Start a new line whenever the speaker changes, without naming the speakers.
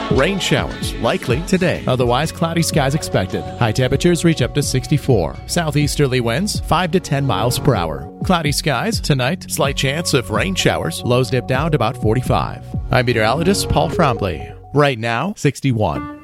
Rain showers likely today. Otherwise, cloudy skies expected. High temperatures reach up to 64. Southeasterly winds 5 to 10 miles per hour. Cloudy skies tonight. Slight chance of rain showers. Lows dip down to about 45. I'm meteorologist Paul Trombley. Right now, 61.